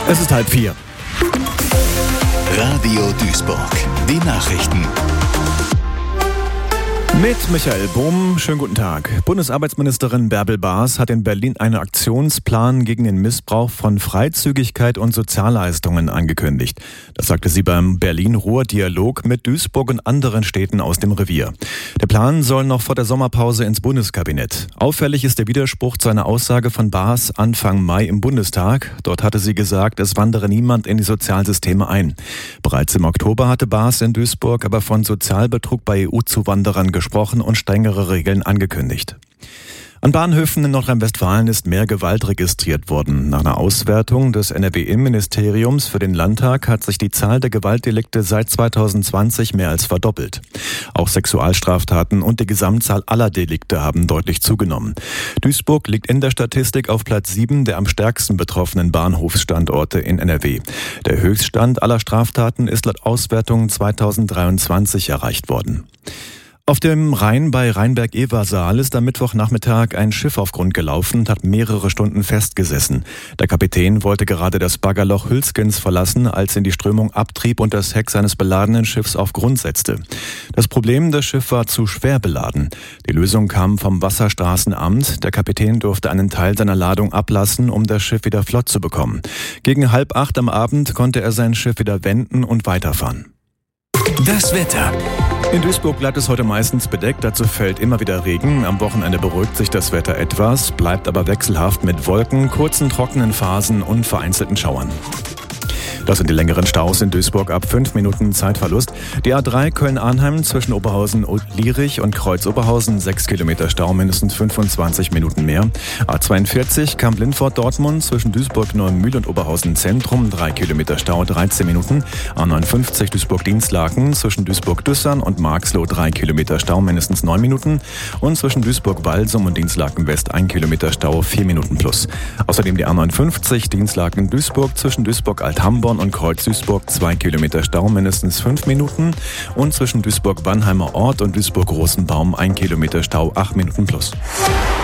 Es ist 3:30. Radio Duisburg. Die Nachrichten. Mit Michael Bohm, schönen guten Tag. Bundesarbeitsministerin Bärbel Baas hat in Berlin einen Aktionsplan gegen den Missbrauch von Freizügigkeit und Sozialleistungen angekündigt. Das sagte sie beim Berlin-Ruhr-Dialog mit Duisburg und anderen Städten aus dem Revier. Der Plan soll noch vor der Sommerpause ins Bundeskabinett. Auffällig ist der Widerspruch zu einer Aussage von Baas Anfang Mai im Bundestag. Dort hatte sie gesagt, es wandere niemand in die Sozialsysteme ein. Bereits im Oktober hatte Baas in Duisburg aber von Sozialbetrug bei EU-Zuwanderern gesprochen und strengere Regeln angekündigt. An Bahnhöfen in Nordrhein-Westfalen ist mehr Gewalt registriert worden. Nach einer Auswertung des NRW-Innenministeriums für den Landtag hat sich die Zahl der Gewaltdelikte seit 2020 mehr als verdoppelt. Auch Sexualstraftaten und die Gesamtzahl aller Delikte haben deutlich zugenommen. Duisburg liegt in der Statistik auf Platz 7 der am stärksten betroffenen Bahnhofsstandorte in NRW. Der Höchststand aller Straftaten ist laut Auswertung 2023 erreicht worden. Auf dem Rhein bei Rheinberg-Eversaal ist am Mittwochnachmittag ein Schiff auf Grund gelaufen und hat mehrere Stunden festgesessen. Der Kapitän wollte gerade das Baggerloch Hülskens verlassen, als ihn die Strömung abtrieb und das Heck seines beladenen Schiffs auf Grund setzte. Das Problem, das Schiff war zu schwer beladen. Die Lösung kam vom Wasserstraßenamt. Der Kapitän durfte einen Teil seiner Ladung ablassen, um das Schiff wieder flott zu bekommen. Gegen 7:30 am Abend konnte er sein Schiff wieder wenden und weiterfahren. Das Wetter. In Duisburg bleibt es heute meistens bedeckt, dazu fällt immer wieder Regen. Am Wochenende beruhigt sich das Wetter etwas, bleibt aber wechselhaft mit Wolken, kurzen trockenen Phasen und vereinzelten Schauern. Das sind die längeren Staus in Duisburg ab 5 Minuten Zeitverlust. Die A3 Köln-Arnheim zwischen Oberhausen und Lierich und Kreuz-Oberhausen 6 Kilometer Stau, mindestens 25 Minuten mehr. A42 Kamp-Lindfort-Dortmund zwischen Duisburg-Neumühl und Oberhausen Zentrum 3 Kilometer Stau, 13 Minuten. A59 Duisburg-Dienstlaken zwischen Duisburg-Düssern und Marxloh 3 Kilometer Stau, mindestens 9 Minuten. Und zwischen Duisburg-Walsum und Dienstlaken-West 1 Kilometer Stau, 4 Minuten plus. Außerdem die A59 Dienstlaken-Duisburg zwischen Duisburg-Alt-Hamborn und Kreuz-Duisburg 2 Kilometer Stau, mindestens 5 Minuten. Und zwischen Duisburg-Wannheimer Ort und Duisburg-Rosenbaum 1 Kilometer Stau, 8 Minuten plus.